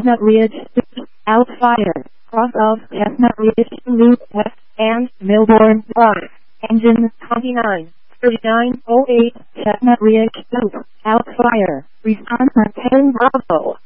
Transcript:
Chestnut Ridge, Outfire, cross of Chestnut Ridge Loop West, and Milborn Drive. Engine 293908, Chestnut Ridge Loop, Outfire. Response 10 Bravo.